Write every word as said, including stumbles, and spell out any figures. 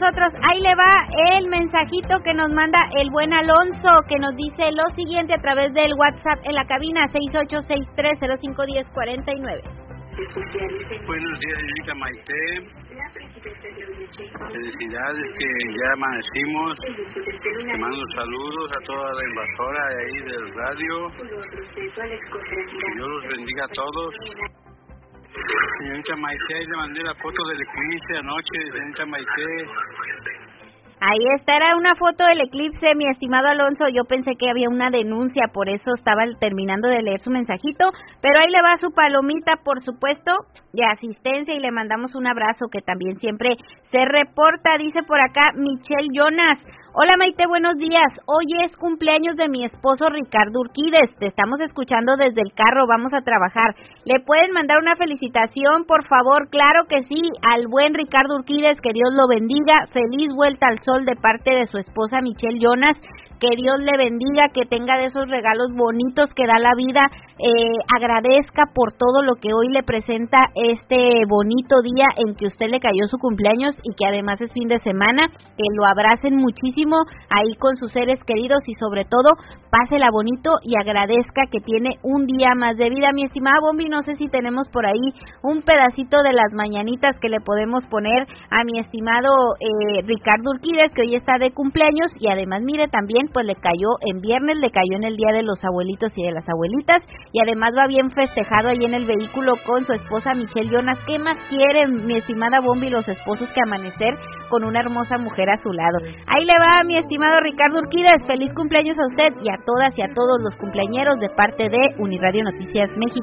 nosotros. Ahí le va el mensajito que nos manda el buen Alonso, que nos dice lo siguiente a través del WhatsApp en la cabina seis ocho seis tres cero cinco uno cero cuatro nueve. Buenos días, señorita Maite. Felicidades que ya amanecimos. Te mando saludos a toda la invasora de ahí del radio. Que Dios los bendiga a todos. Señorita Maite, ahí le mandé la foto del eclipse anoche, señorita Maite. Ahí está, era una foto del eclipse, mi estimado Alonso. Yo pensé que había una denuncia, por eso estaba terminando de leer su mensajito, pero ahí le va su palomita, por supuesto, de asistencia, y le mandamos un abrazo, que también siempre se reporta. Dice por acá Michelle Jonas: hola Maite, buenos días. Hoy es cumpleaños de mi esposo Ricardo Urquídez. Te estamos escuchando desde el carro, vamos a trabajar. ¿Le pueden mandar una felicitación, por favor? Claro que sí, al buen Ricardo Urquídez, que Dios lo bendiga. Feliz vuelta al sol de parte de su esposa Michelle Jonas. Que Dios le bendiga, que tenga de esos regalos bonitos que da la vida, eh, agradezca por todo lo que hoy le presenta este bonito día en que usted le cayó su cumpleaños y que además es fin de semana, que lo abracen muchísimo ahí con sus seres queridos y sobre todo pásela bonito y agradezca que tiene un día más de vida. Mi estimada Bombi, no sé si tenemos por ahí un pedacito de las mañanitas que le podemos poner a mi estimado eh, Ricardo Urquídez, que hoy está de cumpleaños y además mire también pues le cayó en viernes, le cayó en el día de los abuelitos y de las abuelitas y además va bien festejado ahí en el vehículo con su esposa Michelle Jonas. ¿Qué más quieren, mi estimada Bombi, los esposos que amanecer con una hermosa mujer a su lado? Ahí le va, mi estimado Ricardo Urquídez, feliz cumpleaños a usted y a todas y a todos los cumpleañeros de parte de Uniradio Noticias México.